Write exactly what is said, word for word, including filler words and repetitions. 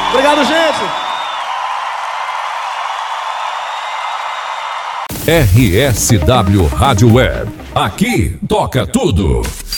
Obrigado, gente. R S W Rádio Web. Aqui toca tudo.